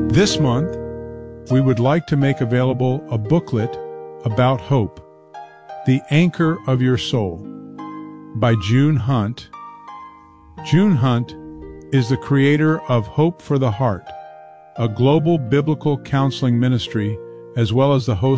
This month, we would like to make available a booklet about hope, The Anchor of Your Soul, by June Hunt. June Hunt is the creator of Hope for the Heart, a global biblical counseling ministry, as well as the host